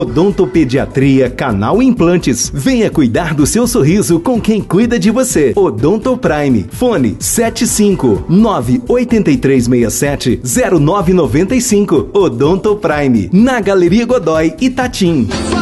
Odontopediatria Canal Implantes. Venha cuidar do seu sorriso com quem cuida de você. Odonto Prime. Fone 759-8367-0995. Odonto Prime. Na Galeria Godoy, Itatim.